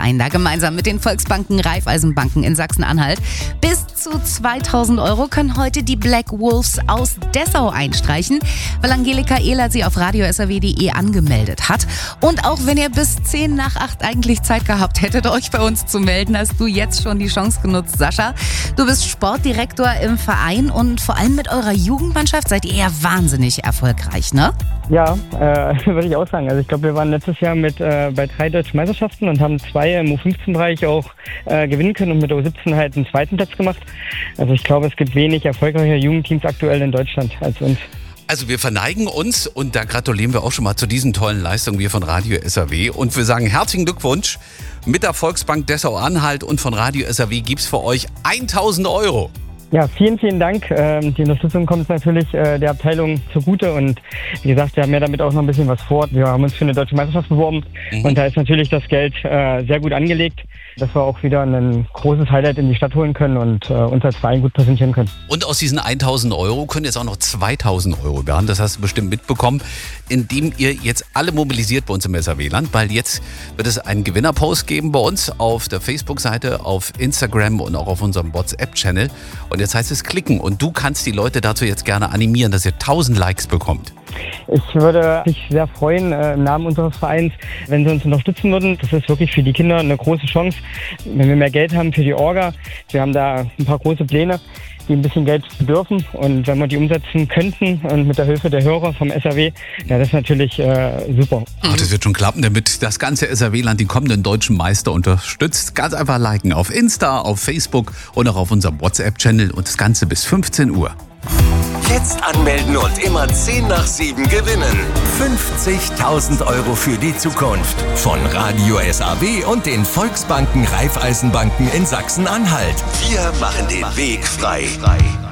Verein da gemeinsam mit den Volksbanken, Raiffeisenbanken in Sachsen-Anhalt. Bis zu 2.000 € können heute die Black Wolves aus Dessau einstreichen, weil Angelika Ehlert sie auf radio.srw.de angemeldet hat. Und auch wenn ihr bis 10 nach 8 eigentlich Zeit gehabt hättet, euch bei uns zu melden, hast du jetzt schon die Chance genutzt, Sascha. Du bist Sportdirektor im Verein und vor allem mit eurer Jugendmannschaft seid ihr ja wahnsinnig erfolgreich, ne? Ja, würde ich auch sagen. Also ich glaube, wir waren letztes Jahr bei 3 deutschen Meisterschaften und haben 2 im U15-Bereich auch gewinnen können und mit der U17 halt einen 2. Platz gemacht. Also ich glaube, es gibt wenig erfolgreiche Jugendteams aktuell in Deutschland als uns. Also wir verneigen uns und da gratulieren wir auch schon mal zu diesen tollen Leistungen, wir von Radio SRW. Und wir sagen herzlichen Glückwunsch. Mit der Volksbank Dessau-Anhalt und von Radio SRW gibt's für euch 1.000 €. Ja, vielen, vielen Dank. Die Unterstützung kommt natürlich der Abteilung zugute und wie gesagt, wir haben ja damit auch noch ein bisschen was vor. Wir haben uns für eine deutsche Meisterschaft beworben und da ist natürlich das Geld sehr gut angelegt, dass wir auch wieder ein großes Highlight in die Stadt holen können und uns als Verein gut präsentieren können. Und aus diesen 1.000 € können jetzt auch noch 2.000 € werden, das hast du bestimmt mitbekommen, indem ihr jetzt alle mobilisiert bei uns im SRW-Land, weil jetzt wird es einen Gewinnerpost geben bei uns auf der Facebook-Seite, auf Instagram und auch auf unserem WhatsApp-Channel. Und jetzt heißt es klicken und du kannst die Leute dazu jetzt gerne animieren, dass ihr 1.000 Likes bekommt. Ich würde mich sehr freuen im Namen unseres Vereins, wenn Sie uns unterstützen würden. Das ist wirklich für die Kinder eine große Chance, wenn wir mehr Geld haben für die Orga. Wir haben da ein paar große Pläne, die ein bisschen Geld bedürfen. Und wenn wir die umsetzen könnten und mit der Hilfe der Hörer vom SRW, ja, das ist natürlich super. Ach, das wird schon klappen, damit das ganze SRW-Land die kommenden deutschen Meister unterstützt. Ganz einfach liken auf Insta, auf Facebook und auch auf unserem WhatsApp-Channel und das Ganze bis 15 Uhr. Jetzt anmelden und immer 10 nach 7 gewinnen. 50.000 € für die Zukunft. Von Radio SRW und den Volksbanken, Raiffeisenbanken in Sachsen-Anhalt. Wir machen den Weg frei.